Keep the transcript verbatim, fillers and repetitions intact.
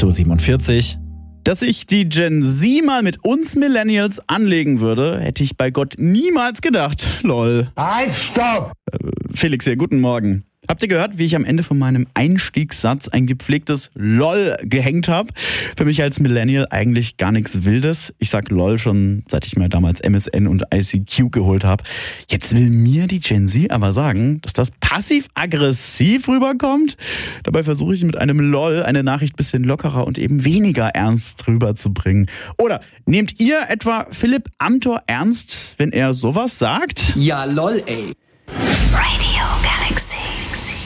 acht Uhr siebenundvierzig. Dass sich die Gen Z mal mit uns Millennials anlegen würde, hätte ich bei Gott niemals gedacht. Lol. Halt, stopp! Äh, Felix hier, guten Morgen. Habt ihr gehört, wie ich am Ende von meinem Einstiegssatz ein gepflegtes LOL gehängt habe? Für mich als Millennial eigentlich gar nichts Wildes. Ich sag LOL schon, seit ich mir damals M S N und I C Q geholt habe. Jetzt will mir die Gen Z aber sagen, dass das passiv-aggressiv rüberkommt. Dabei versuche ich mit einem LOL eine Nachricht bisschen lockerer und eben weniger ernst rüberzubringen. Oder nehmt ihr etwa Philipp Amthor ernst, wenn er sowas sagt? Ja, lol, ey.